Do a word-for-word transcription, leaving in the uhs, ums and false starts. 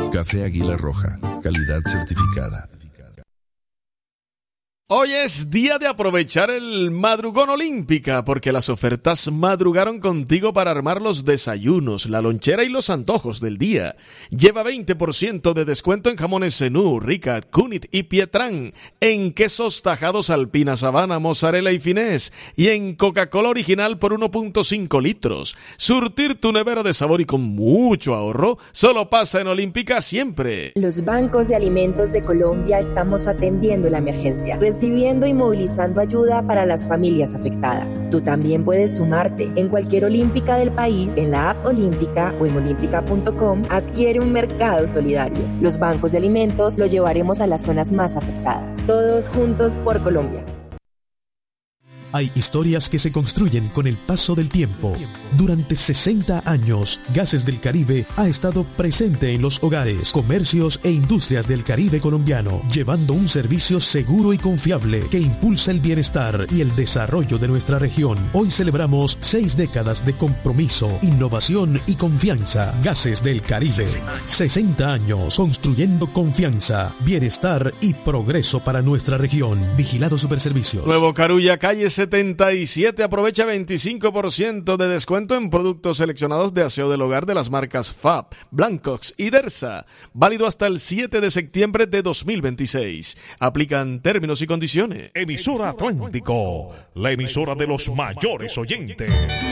Café Águila Roja, calidad certificada. Hoy es día de aprovechar el Madrugón Olímpica, porque las ofertas madrugaron contigo para armar los desayunos, la lonchera y los antojos del día. Lleva veinte por ciento de descuento en jamones Zenú, Ricat, Cunit y Pietrán, en quesos tajados Alpina, Sabana, mozzarella y finés, y en Coca-Cola original por uno punto cinco litros. Surtir tu nevera de sabor y con mucho ahorro solo pasa en Olímpica siempre. Los bancos de alimentos de Colombia estamos atendiendo la emergencia, recibiendo y movilizando ayuda para las familias afectadas. Tú también puedes sumarte. En cualquier Olímpica del país, en la app Olímpica o en olímpica punto com, adquiere un mercado solidario. Los bancos de alimentos los llevaremos a las zonas más afectadas. Todos juntos por Colombia. Hay historias que se construyen con el paso del tiempo. Durante sesenta años, Gases del Caribe ha estado presente en los hogares, comercios e industrias del Caribe colombiano, llevando un servicio seguro y confiable que impulsa el bienestar y el desarrollo de nuestra región. Hoy celebramos seis décadas de compromiso, innovación y confianza. Gases del Caribe. sesenta años construyendo confianza, bienestar y progreso para nuestra región. Vigilado Superservicios. Nuevo Carulla, calle setenta y siete, aprovecha veinticinco por ciento de descuento en productos seleccionados de aseo del hogar de las marcas Fab, Blancox y Dersa. Válido hasta el siete de septiembre de dos mil veintiséis. Aplican términos y condiciones. Emisora Atlántico, la emisora de los mayores oyentes.